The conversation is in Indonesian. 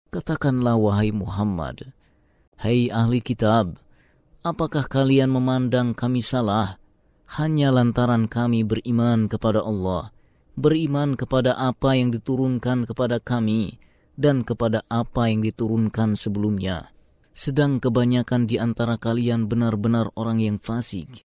Katakanlah wahai Muhammad, hai ahli kitab, apakah kalian memandang kami salah hanya lantaran kami beriman kepada Allah, beriman kepada apa yang diturunkan kepada kami dan kepada apa yang diturunkan sebelumnya? Sedang kebanyakan di antara kalian benar-benar orang yang fasik.